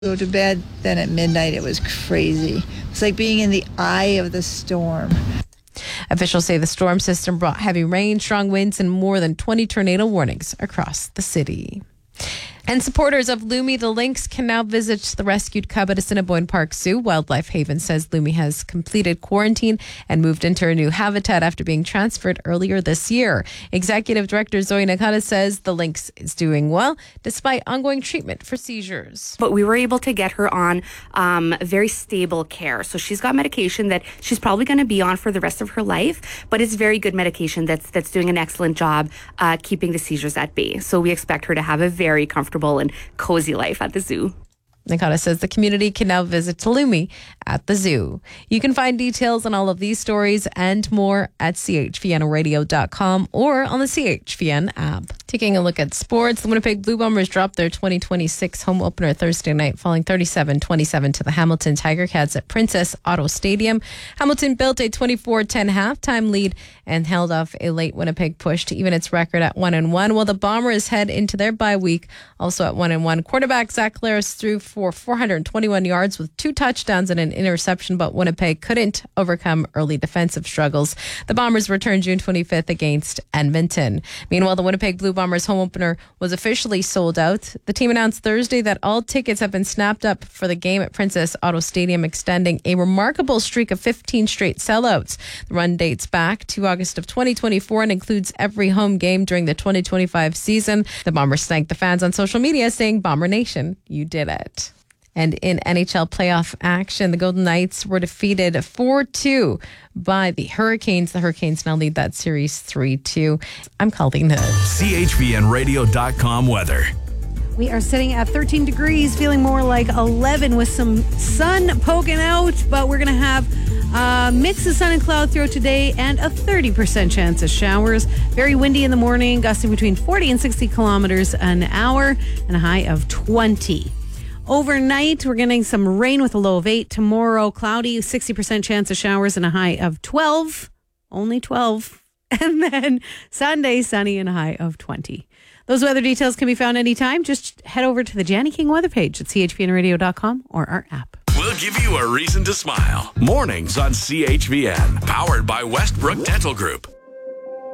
Go to bed, then at midnight it was crazy. It's like being in the eye of the storm. Officials say the storm system brought heavy rain, strong winds, and more than 20 tornado warnings across the city. And supporters of Lumi the Lynx can now visit the rescued cub at Assiniboine Park Zoo. Wildlife Haven says Lumi has completed quarantine and moved into a new habitat after being transferred earlier this year. Executive Director Zoe Nakata says the lynx is doing well despite ongoing treatment for seizures. But we were able to get her on very stable care. So she's got medication that she's probably going to be on for the rest of her life, but it's very good medication that's doing an excellent job keeping the seizures at bay. So we expect her to have a very comfortable and cozy life at the zoo. Nakata says the community can now visit Lumi at the zoo. You can find details on all of these stories and more at chvnradio.com or on the CHVN app. Taking a look at sports, the Winnipeg Blue Bombers dropped their 2026 home opener Thursday night, falling 37-27 to the Hamilton Tiger Cats at Princess Auto Stadium. Hamilton built a 24-10 halftime lead and held off a late Winnipeg push to even its record at 1-1, while the Bombers head into their bye week also at 1-1. Quarterback Zach Claris threw for 421 yards with 2 touchdowns and an interception, but Winnipeg couldn't overcome early defensive struggles. The Bombers returned June 25th against Edmonton. Meanwhile, the Winnipeg Blue Bombers home opener was officially sold out. The team announced Thursday that all tickets have been snapped up for the game at Princess Auto Stadium, extending a remarkable streak of 15 straight sellouts. The run dates back to August of 2024 and includes every home game during the 2025 season. The Bombers thanked the fans on social media, saying, "Bomber Nation, you did it." And in NHL playoff action, the Golden Knights were defeated 4-2 by the Hurricanes. The Hurricanes now lead that series 3-2. I'm calling the CHVNradio.com weather. We are sitting at 13 degrees, feeling more like 11 with some sun poking out, but we're going to have a mix of sun and cloud throughout today and a 30% chance of showers. Very windy in the morning, gusting between 40 and 60 kilometers an hour and a high of 20. Overnight, we're getting some rain with a low of 8. Tomorrow, cloudy, 60% chance of showers and a high of 12. Only 12. And then Sunday, sunny and a high of 20. Those weather details can be found anytime. Just head over to the Janny King weather page at chvnradio.com or our app. We'll give you a reason to smile. Mornings on CHVN. Powered by Westbrook Dental Group.